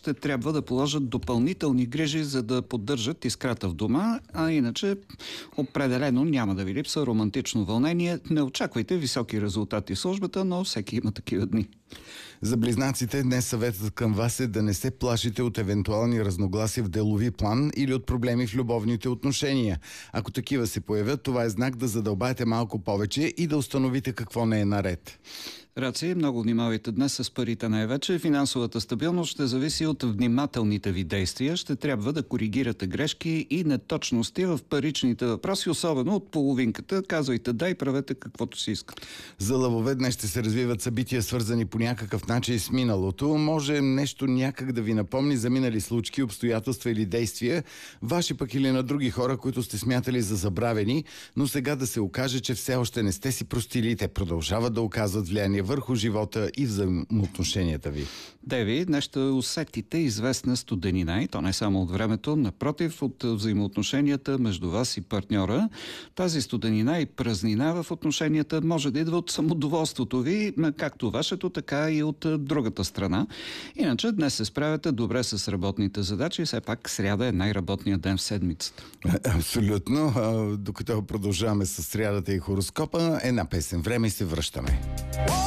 ще трябва да положат допълнителни грижи, за да поддържат искрата в дома, а иначе определено няма да ви липса романтично вълнение. Не очаквайте високи резултати в службата, но всеки има такива дни. За близнаците днес съветът към вас е да не се плашите от евентуални разногласия в делови план или от проблеми в любовните отношения. Ако такива се появят, това е знак да задълбаете малко повече и да установите какво не е наред. Раци, много внимавайте днес с парите най-вече. Финансовата стабилност ще зависи от внимателните ви действия. Ще трябва да коригирате грешки и неточности в паричните въпроси, особено от половинката. Казвайте да и правете каквото си искате. За лъвове днес ще се развиват събития, свързани по някакъв начин с миналото. Може нещо някак да ви напомни за минали случки, обстоятелства или действия, ваши пък или на други хора, които сте смятали за забравени, но сега да се окаже, че все още не сте си простили и те продължават да оказват влияние върху живота и взаимоотношенията ви. Деви, днес ще усетите известна студенина и то не само от времето, напротив, от взаимоотношенията между вас и партньора. Тази студенина и празнина в отношенията може да идва от самодоволството ви, както вашето, така и от другата страна. Иначе днес се справяте добре с работните задачи, все пак сряда е най-работният ден в седмицата. Абсолютно. Докато продължаваме с срядата и хороскопа, една песен време и се връщаме.